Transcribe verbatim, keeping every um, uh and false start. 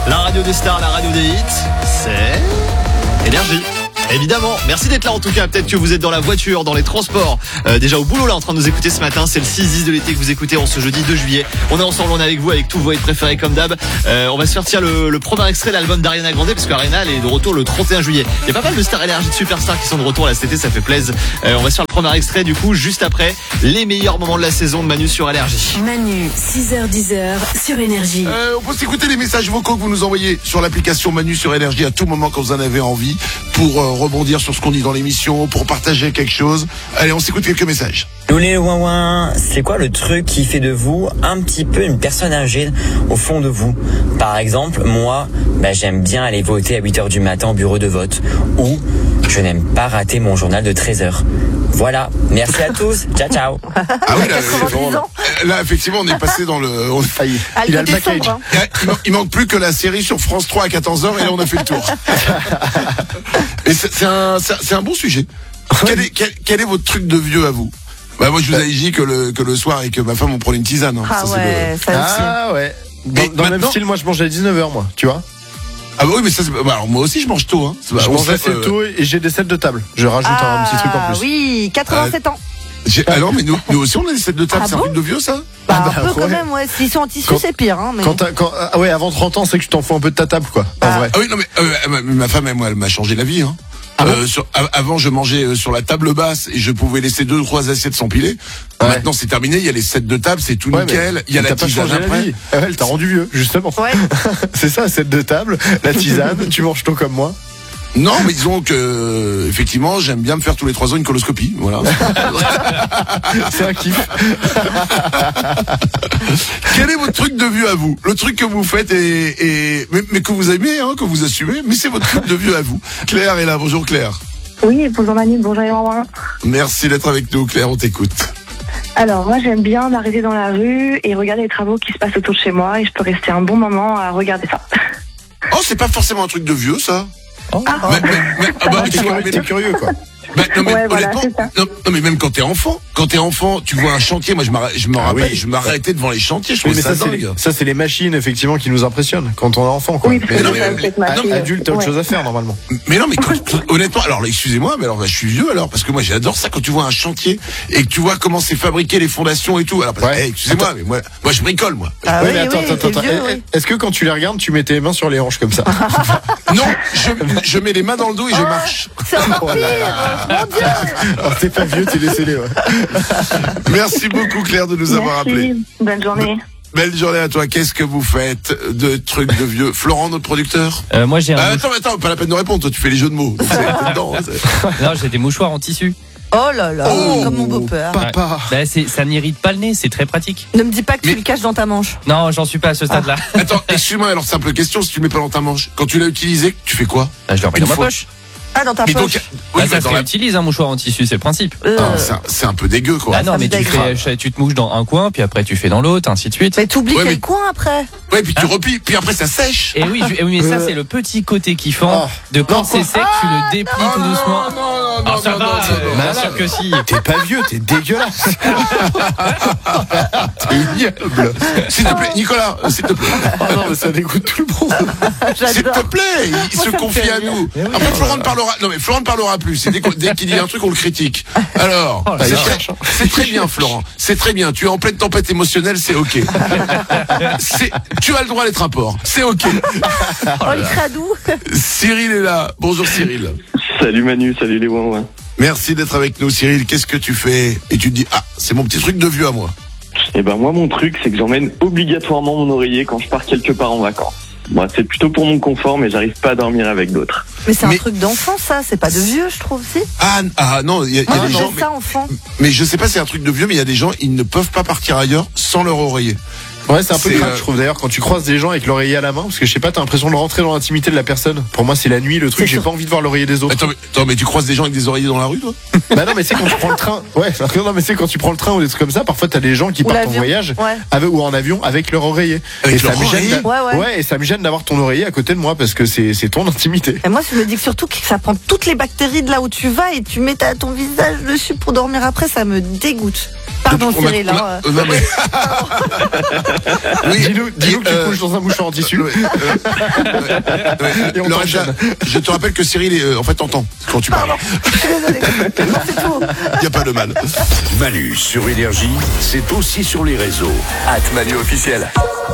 La radio des stars, la radio des hits, c'est Énergie. Évidemment, merci d'être là en tout cas. Peut-être que vous êtes dans la voiture, dans les transports, euh, déjà au boulot là en train de nous écouter ce matin. C'est le six dix de l'été que vous écoutez en ce jeudi deux juillet. On est ensemble, on est avec vous avec tous vos hits préférés comme d'hab. euh, On va se faire tirer le, le premier extrait de l'album d'Ariana Grande, parce qu'Ariana elle est de retour le trente et un juillet. Il y a pas mal de stars énergie, de superstars qui sont de retour là cet été, ça fait plaisir. euh, On va se faire le premier extrait du coup juste après les meilleurs moments de la saison de Manu sur Énergie. Manu, six heures dix sur Énergie. Euh, on peut s'écouter les messages vocaux que vous nous envoyez sur l'application Manu sur Énergie à tout moment quand vous en avez envie, pour euh, rebondir sur ce qu'on dit dans l'émission, pour partager quelque chose. Allez, on s'écoute quelques messages. Loulé ouin ouin, c'est quoi le truc qui fait de vous un petit peu une personne âgée au fond de vous? Par exemple, moi, bah, j'aime bien aller voter à huit heures du matin au bureau de vote, ou je n'aime pas rater mon journal de treize heures. Voilà, merci à tous, ciao ciao. Ah oui, là, là, là, effectivement, on est passé dans le... On... Ah, il, Ah, il a le côté package. sombre, hein. Il, man- il manque plus que la série sur France trois à quatorze heures et là on a fait le tour. Et c'est, c'est, un, c'est, c'est un bon sujet. Quel est, quel, quel est votre truc de vieux à vous? Bah moi je vous avais dit que le, que le soir et que ma femme on prenait une tisane. Hein. Ah Ça, ouais, ça aussi. Ah ouais. Dans, Et dans le même maintenant- style, moi je mange à dix-neuf heures, moi, tu vois. Ah bah oui mais ça c'est... Bah, alors moi aussi je mange tôt. Hein. Bah, Je on mange fait, assez euh, tôt et j'ai des sets de table. Je rajoute un petit truc en Ah plus. oui, quatre-vingt-sept ans. j'ai- Ah non mais nous, nous aussi on a des sets de table. Ah c'est un bon truc de vieux ça? Bah, bah, un peu ouais. quand même, ouais. S'ils sont en tissu, Quand- c'est pire, hein. Mais... Quand t'as- quand, ah ouais, avant trente ans, c'est que tu t'en fous un peu de ta table, quoi. En Ah. vrai. Ah oui non mais euh, ma, ma femme elle, moi, elle m'a changé la vie. Hein. Ah bon Euh, sur, a- avant je mangeais euh, sur la table basse et je pouvais laisser deux ou trois assiettes s'empiler. Ouais. Maintenant c'est terminé, il y a les sets de table, c'est tout Ouais, nickel. mais Il y a t'as la pas tisane changé la après. vie. Ah ouais, elle t'a rendu vieux, justement. Ouais. C'est ça, set de table, la tisane, tu manges tôt comme moi. Non, mais disons que euh, effectivement, j'aime bien me faire tous les trois ans une coloscopie. Voilà. C'est un kiff. Quel est votre truc de vieux à vous? Le truc que vous faites et, et mais, mais que vous aimez, hein, que vous assumez, mais c'est votre truc de vieux à vous. Claire est là. Bonjour Claire. Oui, bonjour Manu, bonjour Yvan. Merci d'être avec nous, Claire. On t'écoute. Alors moi j'aime bien m'arrêter dans la rue et regarder les travaux qui se passent autour de chez moi et je peux rester un bon moment à regarder ça. Oh, c'est pas forcément un truc de vieux, ça. Ah, Mais, mais, mais, ah bah, T'es tu vois, curieux, mais- t'es curieux, quoi. bah, non, mais Ouais, voilà, honnêtement, c'est ça. non, non, mais même quand t'es enfant, quand t'es enfant, tu vois un chantier. Moi, je m'arrête- je me Ah rappelle, oui. je m'arrêtais devant les chantiers. Je Oui, trouvais mais ça, ça, c'est les, dingue. ça, c'est les machines, effectivement, qui nous impressionnent quand on est enfant, quoi. oui, parce mais que non, je mais fais même- avec ma non, fille. adulte, t'as autre Ouais. chose à faire, normalement. Mais non, mais quand, honnêtement, alors là, excusez-moi, mais alors là, je suis vieux alors, parce que moi j'adore ça quand tu vois un chantier et que tu vois comment c'est fabriqué les fondations et tout. Alors, parce que, Ouais. hey, excusez-moi, mais moi, moi je bricole, moi. Ah Ouais, oui, mais attends, oui, attends, t'es attends. vieux, Eh, oui. eh, Est-ce que quand tu les regardes, tu mets tes mains sur les hanches comme ça? Non, je, je mets les mains dans le dos et je Ah. marche. C'est encore Oh là pire. Mon Dieu. Alors, t'es pas vieux, t'es décédé, ouais. Merci beaucoup Claire de nous avoir appelés. Merci, bonne journée. Belle journée à toi. Qu'est-ce que vous faites de trucs de vieux? Florent, notre producteur. Euh, moi j'ai un Ah, mouch- attends, attends, pas la peine de répondre. Toi, tu fais les jeux de mots. Donc, c'est dedans, hein, c'est- non, j'ai des mouchoirs en tissu. Oh là là, Oh. comme mon beau-père. Papa. Bah, c'est, ça n'irrite pas le nez, c'est très pratique. Ne me dis pas que Mais- tu le caches dans ta manche. Non, j'en suis pas à ce stade-là. Attends, excuse-moi. Alors simple question. Si tu le mets pas dans ta manche, quand tu l'as utilisé, tu fais quoi? Bah, je le remets Une dans ma fois. poche. Ah, dans ta Mais donc, poche. oui, Bah, mais ça dans se la- réutilise un mouchoir en tissu, c'est le principe. Euh, Ah, c'est un- c'est un peu dégueu, quoi. Ah non, ça mais me tu dégrade. fais, tu te mouches dans un coin, puis après tu fais dans l'autre, ainsi de suite. Mais t'oublies Ouais, quel mais- coin après. Ouais, puis tu replies, puis après ça sèche. Et oui, je- et oui, mais ça Euh. c'est le petit côté kiffant Oh. de quand Non, c'est sec, tu le déplies tout doucement. Non, non, Ah, non, ça non, va, non, non, euh, non. bien sûr que si. T'es pas vieux, t'es dégueulasse. T'es ignoble. S'il te plaît, Nicolas, euh, s'il te plaît. Oh non, mais ça dégoûte tout le monde. S'il te J'adore. plaît, il se ça me confie fait à rire. nous. Après, Florent ne parlera, non mais Florent ne parlera plus. C'est dès, qu'on- dès qu'il dit un truc, on le critique. Alors, Oh là c'est là. très, c'est très bien, Florent. C'est très bien. Tu es en pleine tempête émotionnelle, c'est ok. C'est, tu as le droit d'être un porc. C'est ok. Oh, le cradou. Cyril est là. Bonjour Cyril. Salut Manu, salut les ouin ouin. Merci d'être avec nous, Cyril. Qu'est-ce que tu fais? Et tu te dis, ah, c'est mon petit truc de vieux à moi. Et ben moi mon truc c'est que j'emmène obligatoirement mon oreiller quand je pars quelque part en vacances. Moi c'est plutôt pour mon confort mais j'arrive pas à dormir avec d'autres. Mais c'est un Mais- truc d'enfant, ça. C'est pas de vieux, je trouve, si. Ah, ah non, il y a, il y a Ah, des c'est gens. Mais, ça, enfant. mais je sais pas, c'est un truc de vieux, mais il y a des gens, ils ne peuvent pas partir ailleurs sans leur oreiller. Ouais, c'est un peu C'est, crack, euh, je trouve d'ailleurs, quand tu croises des gens avec l'oreiller à la main, parce que je sais pas, t'as l'impression de rentrer dans l'intimité de la personne. Pour moi, c'est la nuit, le truc, C'est j'ai sûr. pas envie de voir l'oreiller des autres. Attends mais, attends, mais tu croises des gens avec des oreillers dans la rue, toi? Bah non, mais c'est quand tu prends le train. Ouais, non, mais c'est quand tu prends le train ou des trucs comme ça, parfois t'as des gens qui Ou partent en l'avion. voyage Ouais. avec, ou en avion avec leur oreiller. Avec et ça leur me gêne oreiller d'a- Ouais, ouais. et ça me gêne d'avoir ton oreiller à côté de moi parce que c'est, c'est ton intimité. Et moi, je me dis que surtout que ça prend toutes les bactéries de là où tu vas et tu mets ta- ton visage dessus pour dormir après, ça me dégoûte. Pardon, On a- Cyril. on a- hein. euh, non, mais- oui, Dis-nous, dis-nous que tu euh, couches dans un mouchoir en tissu. ouais, euh, ouais, Et on Lorenza, t'enchaîne. je te rappelle que Cyril, est, euh, en fait, t'entends quand tu parles. Je suis désolée. Non, c'est tout. Il n'y a pas de mal. Manu sur Énergie, c'est aussi sur les réseaux. At Manu officiel.